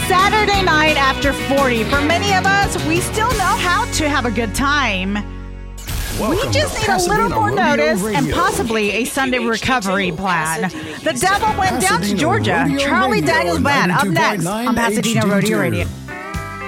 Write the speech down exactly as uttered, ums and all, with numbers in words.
Saturday night after forty. For many of us, we still know how to have a good time. Welcome we just need a little more notice and possibly a Sunday recovery plan. The devil went down to Georgia. Charlie Daniels Band up next on Pasadena Rodeo Radio.